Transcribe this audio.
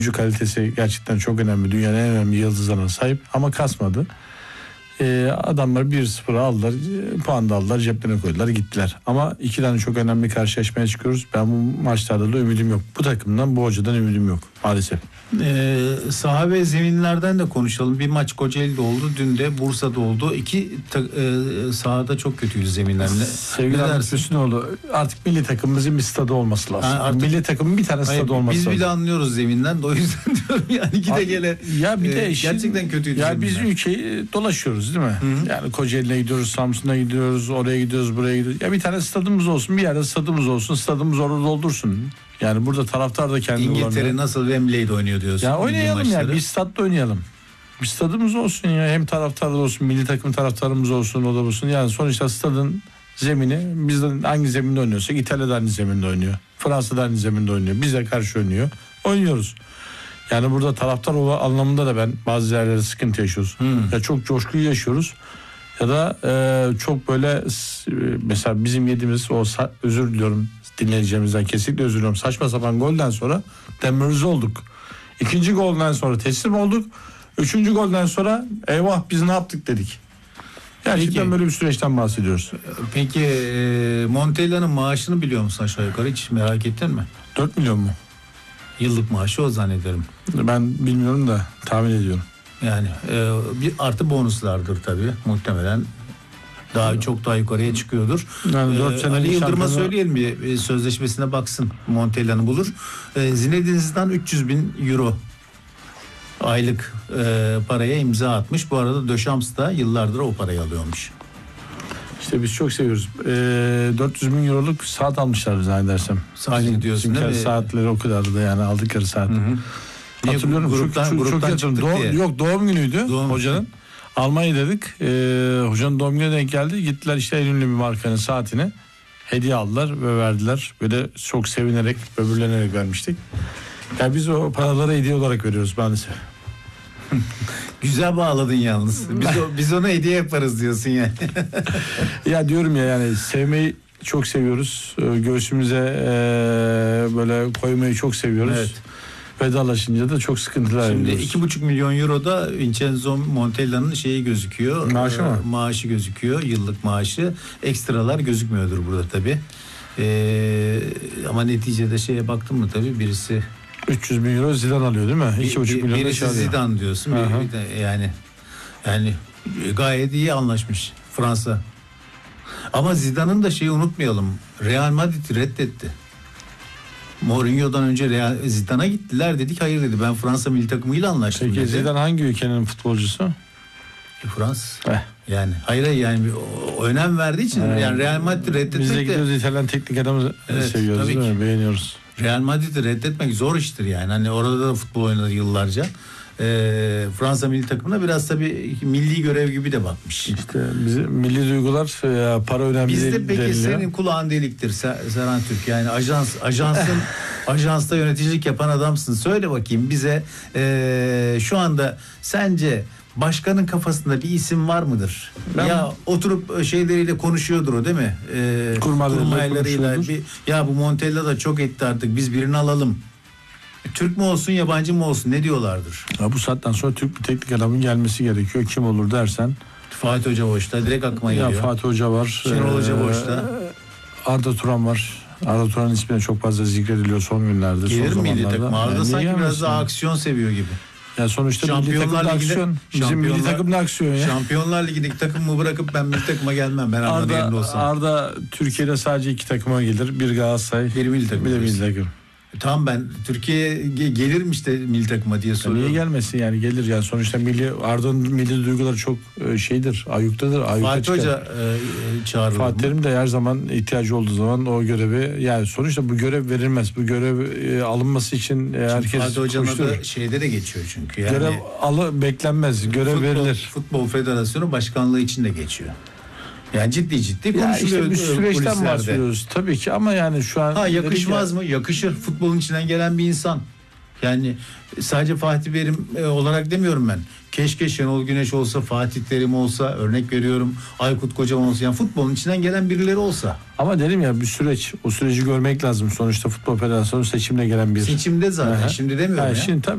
kalitesi gerçekten çok önemli. Dünyanın en önemli yıldızlarına sahip ama kasmadı. Adamlar 1-0 aldılar, puan da aldılar, ceplerine koydular, gittiler. Ama 2 tane çok önemli karşılaşmaya çıkıyoruz. Ben bu maçlarda da ümidim yok. Bu takımdan, bu hocadan ümidim yok maalesef. Saha ve zeminlerden de konuşalım. Bir maç Kocaeli'de oldu, dün de Bursa'da oldu. Sahada çok kötüydü zeminlerle. Sevgili Ahmet Hüsnüoğlu, artık milli takımımızın bir stadı olması lazım. Milli takımın bir tane stadı olması lazım. Biz bile anlıyoruz zeminden de, o yüzden diyorum yani gide gele. Ya bir de gerçekten kötüydü. Ya biz ülkeyi dolaşıyoruz değil mi? Hı-hı. Yani Kocaeli'ne gidiyoruz, Samsun'a gidiyoruz, oraya gidiyoruz, buraya gidiyoruz. Ya bir tane stadımız olsun, bir yerde stadımız olsun, stadımız orada doldursun. Yani burada taraftar da kendi İngiltere bulamıyor. Nasıl Wembley'de oynuyor diyorsun. Ya oynayalım ya, bir statta oynayalım. Bir stadımız olsun ya, hem taraftarlar olsun, milli takım taraftarımız olsun, o da olsun. Yani sonuçta stadın zemini, bizden hangi zeminde oynuyorsak İtalya'da aynı zeminde oynuyor. Fransa'da aynı zeminde oynuyor. Bize karşı oynuyoruz. Yani burada taraftar anlamında da ben bazı yerlerde sıkıntı yaşıyoruz. Ya çok coşkuyu yaşıyoruz. Ya da çok böyle mesela bizim yediğimiz o özür diliyorum dinleyicilerimizden, kesinlikle özür diliyorum. Saçma sapan golden sonra demoralize olduk. 2. golden sonra teslim olduk. 3. golden sonra eyvah biz ne yaptık dedik. Gerçekten böyle bir süreçten bahsediyoruz. Peki Montella'nın maaşını biliyor musun aşağı yukarı, hiç merak ettin mi? 4 milyon mu? Yıllık maaşı o zannederim. Ben bilmiyorum da tahmin ediyorum. Yani bir artı bonuslardır tabii muhtemelen. Çok daha yukarıya çıkıyordur. Yani 4 sene Ali Yıldırım'a söyleyelim, bir sözleşmesine baksın, Montella'nı bulur. Zinedine Zidane 300 bin euro aylık paraya imza atmış. Bu arada Deschamps da yıllardır o parayı alıyormuş. İşte biz çok seviyoruz. 400 bin euroluk saat almışlar zannedersem. Saat diyorsun değil mi? Saatleri o kadardı yani, aldıkları saat. Hatırlıyorum. Gruptan çok doğum günüydü hocanın. Almanya dedik. Hocanın doğum gününe denk geldi. Gittiler işte en ünlü bir markanın saatini hediye aldılar ve verdiler. Böyle çok sevinerek, böbürlenerek vermiştik. Yani biz o paraları hediye olarak veriyoruz maalesef. Güzel bağladın yalnız. Biz ona hediye yaparız diyorsun yani. Ya diyorum ya, yani sevmeyi çok seviyoruz. Göğsümüze böyle koymayı çok seviyoruz. Evet. Vedalaşınca da çok sıkıntılar yaşıyoruz. Şimdi 2,5 milyon euro da Vincenzo Montella'nın şeyi gözüküyor. Maaşı mı? Maaşı gözüküyor. Yıllık maaşı. Ekstralar gözükmüyordur burada tabii. Ama neticede şeye baktım mı tabii, birisi 300 bin euro Zidane alıyor değil mi? 2,5 milyon birisi Zidane diyorsun. Bir de yani gayet iyi anlaşmış Fransa. Ama Zidane'ın da şeyi unutmayalım. Real Madrid'i reddetti. Mourinho'dan önce Zidane'a gittiler, dedik hayır dedi. Ben Fransa milli takımıyla anlaştım. Peki dedi. Zidane hangi ülkenin futbolcusu? Frans. Yani hayır yani önem verdiği için yani Real Madrid'i reddetmek biz de gidiyoruz, İtalyan teknik adamı seviyoruz değil mi? Beğeniyoruz. Real Madrid'i reddetmek zor iştir yani. Hani orada da futbol oynadı yıllarca. Fransa milli takımına biraz tabii milli görev gibi de bakmış. İşte bizim milli duygular, para önemli değil. Bizde peki deniliyor. Senin kulağın deliktir Serhan Türk. Yani ajansta yöneticilik yapan adamsın. Söyle bakayım bize, şu anda sence başkanın kafasında bir isim var mıdır? Ya oturup şeyleriyle konuşuyordur o değil mi? Kurmaylarıyla ya bu Montella da çok etti artık, biz birini alalım. Türk mü olsun, yabancı mı olsun, ne diyorlardır? Ya bu saatten sonra Türk bir teknik adamın gelmesi gerekiyor. Kim olur dersen? Fatih Hoca boşta, direkt aklıma geliyor. Ya Fatih Hoca var. Şenol Hoca boşta. Arda Turan var. Arda Turan'ın ismi de çok fazla zikrediliyor son günlerde. Gelir mi milli takım? Arda sanki biraz daha aksiyon seviyor gibi. Ya sonuçta milli takımda aksiyon. Bizim milli takımda aksiyon ya. Şampiyonlar Ligi'ndeki takımımı bırakıp ben milli takıma gelmem. Ben Arda'nın yerinde olsam. Arda Türkiye'de sadece 2 takıma gelir. Bir Galatasaray, bir milli takım. Bir de milli takım. Tamam, ben Türkiye'ye gelirmiş de milli takıma diye soruyorum. Niye gelmesin yani, gelir yani sonuçta Arda'nın milli duyguları çok şeydir, ayyuktadır. Fatih Hoca çağırılır. Fatih Terim de her zaman ihtiyacı olduğu zaman o görevi, yani sonuçta bu görev verilmez. Bu görev alınması için herkes Fatih Hoca'nın da şeyde de geçiyor çünkü. Yani görev beklenmez, görev verilir. Futbol Federasyonu Başkanlığı için de geçiyor. Yani ciddi konuşuluyor. İşte bir süreçten bahsediyoruz tabii ki, ama yani şu an... yakışmaz mı? Yakışır. Futbolun içinden gelen bir insan. Yani sadece Fatih Terim olarak demiyorum ben. Keşke Şenol Güneş olsa, Fatih Terim olsa, örnek veriyorum, Aykut Kocaman olsa. Yani futbolun içinden gelen birileri olsa. Ama dedim ya, bir süreç. O süreci görmek lazım. Sonuçta Futbol Federasyonu seçimle gelen bir... Seçimde zaten. Şimdi demiyorum ya. Şimdi tabii.